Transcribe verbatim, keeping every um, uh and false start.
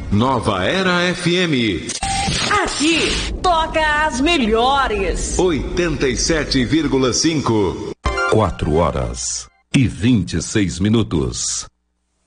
Nova Era F M. Aqui toca as melhores. oitenta e sete vírgula cinco. Quatro horas e vinte e seis minutos.